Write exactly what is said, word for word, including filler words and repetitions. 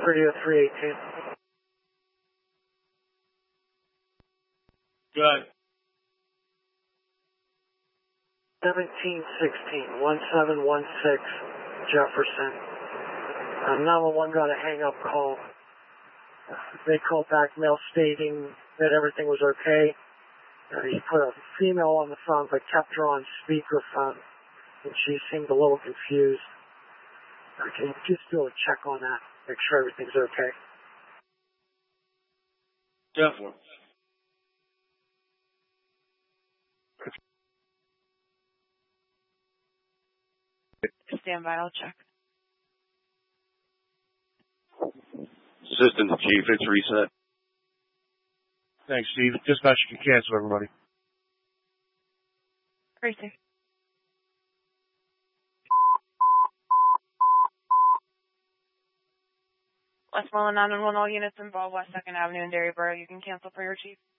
Radio three eighteen. Good. seventeen sixteen, one seven one six, Jefferson. Uh, nine one one got a hang-up call. They called back mail stating that everything was okay. Uh, he put a female on the phone but kept her on speakerphone, and she seemed a little confused. Uh, can you just do a check on that? Make sure everything's okay. Definitely. Stand by, I'll check. Assistant Chief, it's reset. Thanks, Steve. Dispatch can cancel, everybody. Crazy. Westmoreland nine one one, all units involved, West second Avenue and Derryboro. You can cancel for your chief.